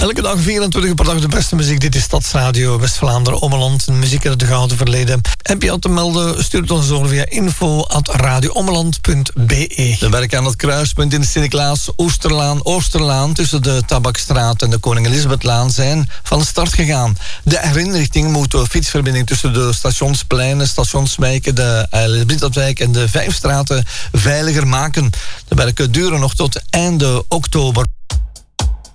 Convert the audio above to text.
Elke dag 24 uur per dag de beste muziek. Dit is Stadsradio West-Vlaanderen, Ommeland. Muziek uit het gouden verleden. Heb je al te melden? Stuur het ons door via info@radioommeland.be. We werken aan het kruispunt in de Sint-Niklaas Oosterlaan tussen de Tabakstraat en de Koning Elisabethlaan zijn van start gegaan. De herinrichting moet de fietsverbinding tussen de Stationspleinen, Stationswijken, de Elisabethwijk en de Vijfstraten veiliger maken. De werken duren nog tot einde oktober.